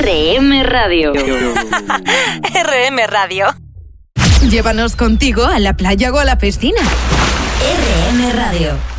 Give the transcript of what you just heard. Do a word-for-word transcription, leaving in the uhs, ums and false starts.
R M Radio. R M Radio. Llévanos contigo a la playa o a la piscina. R M Radio.